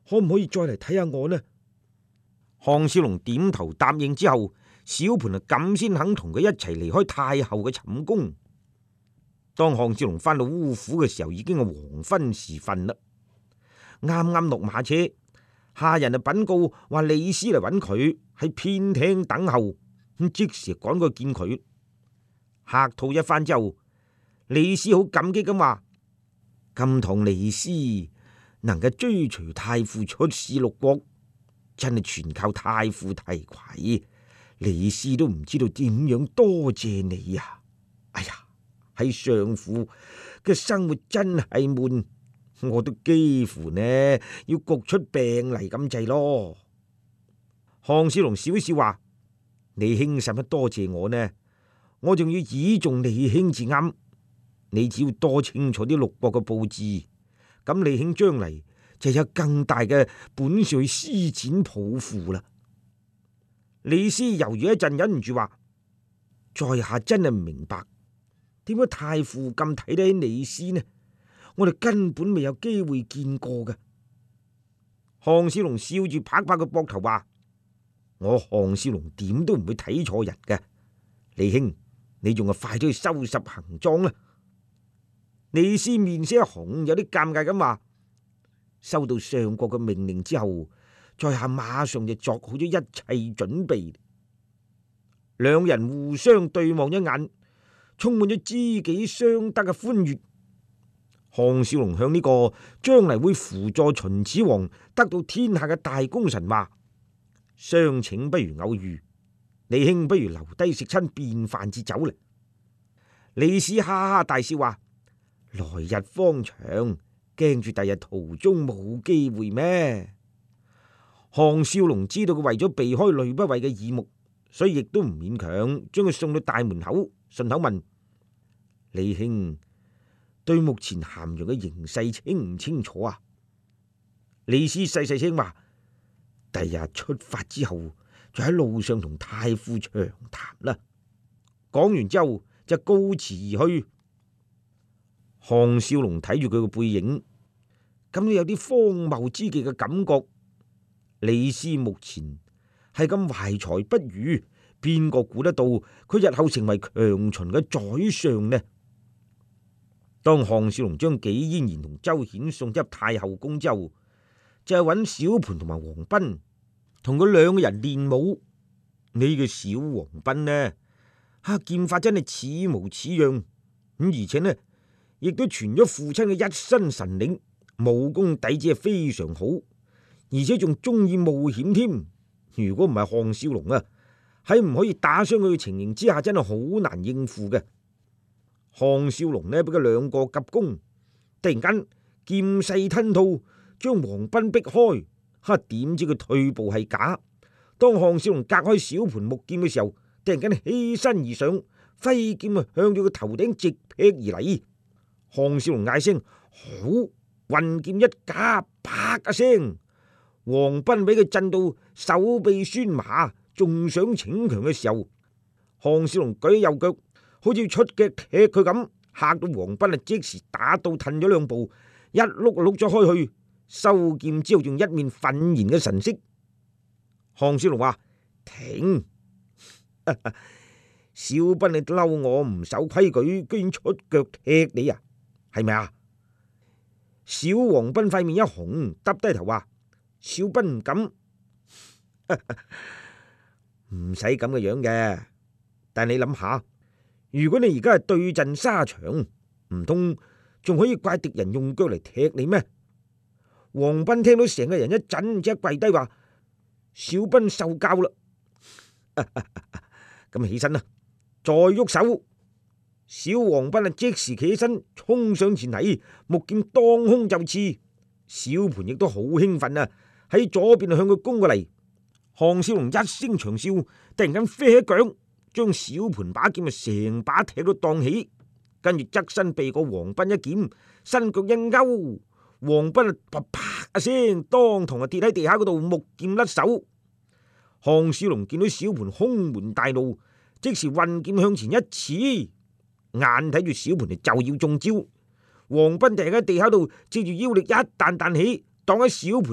可唔可以再嚟睇下我呢？項少龍點頭答應之後，小盤啊咁先肯同佢一齊離開太后嘅寢宮。當項少龍翻到烏府嘅時候，已經係黃昏時分啦。啱啱落馬車，下人啊稟告話李斯嚟揾佢，喺偏廳等候，咁即時趕過去見佢。客套一番之後，李斯好感激咁話：今堂李斯能夠追隨太傅出使六國，真係全靠太傅提攜，李斯都唔知道點樣多謝你呀！哎呀，喺相府嘅生活真係悶，我都幾乎呢要焗出病嚟咁滯咯。項少龍笑笑話：你兄使乜多謝我呢？我仲要倚重你兄至啱。你只要多清楚啲六國嘅布置，咁你兄將嚟就有更大嘅本事去施展抱負啦。李斯猶豫一陣，忍唔住話：在下真係唔明白，點解太傅咁睇得起李斯呢？我哋根本未有機會見過嘅。項少龍笑住拍拍個膊頭話：我項少龍點都唔會睇錯人嘅。李兄，你仲係快啲去收拾行裝啦。李斯面色一紅，有啲尷尬咁話：收到上國嘅命令之後，在下馬上就作好咗一切準備。兩人互相對望一眼，充滿咗知己相得嘅歡悅。項少龍向呢個將嚟會輔助秦始皇得到天下嘅大功臣話：相請不如偶遇，李兄不如留低食餐便飯至走嚟。李斯哈哈大笑話：來日方長，驚住第日途中冇機會咩？項少龍知道佢為咗避開呂不韋嘅耳目，所以亦都唔勉強，將佢送到大門口，順口問：李兄對目前咸陽嘅形勢清唔清楚啊？李斯細細聲話：第日出發之後，就喺路上同太傅長談啦。講完之後就告辭而去。項少龍睇住佢個背影，咁都有啲荒謬之極嘅感覺。李斯目前係咁懷才不遇，邊個估得到佢日後成為強秦嘅宰相呢？當項少龍將紀嫣然同周顯送入太后宮之後，就係揾小盤同埋黃斌，同佢兩個人練武。呢個小黃斌呢，劍法真係似模似樣，咁而且呢，亦都傳咗父親嘅一身神力，武功底子係非常好，而且仲中意冒險添。如果唔係項少龍啊，喺唔可以打傷佢嘅情形之下，真係好難應付嘅。項少龍呢，俾佢兩個夾攻，突然間劍勢吞吐，將黃斌逼開。點知佢退步係假。當項少龍隔開小盤木劍嘅時候，突然間起身而上，揮劍向住佢頭頂直劈而嚟。項少龍嗌聲好，運劍一夾，啪一聲，黃斌俾佢震到手臂酸麻，仲想逞強嘅時候，項少龍舉起右腳，好似出腳踢佢咁，嚇到黃斌即時打到褪咗兩步，一碌就碌咗開去。收劍之後仲一面憤然嘅神色。項少龍話：停！小斌你嬲我唔守規矩，居然出腳踢你啊？係咪啊？小黃斌塊面一紅，耷低頭話：小斌唔敢，唔使咁嘅樣嘅。但你諗下，如果你而家係對陣沙場，唔通仲可以怪敵人用腳嚟踢你咩？黃斌聽到成個人一震，即刻跪低話：小斌受教啦。咁起身啦，再喐手。小黃斌即時企起身，衝上前嚟，木劍當空就刺。小盤亦都好興奮啊，喺左邊向佢攻過嚟。項少龍一聲長嘯，突然間飛起腳，將小盤把劍成把踢到蕩起，跟住側身避過黃斌一劍，身腳一勾，黃斌啪一聲，當堂跌喺地下嗰度，木劍甩手。項少龍見到小盤胸門大怒，即時運劍向前一刺，眼睇住小盤就要中招，黃斌突然喺地下度借住腰力一彈彈起，擋喺小盤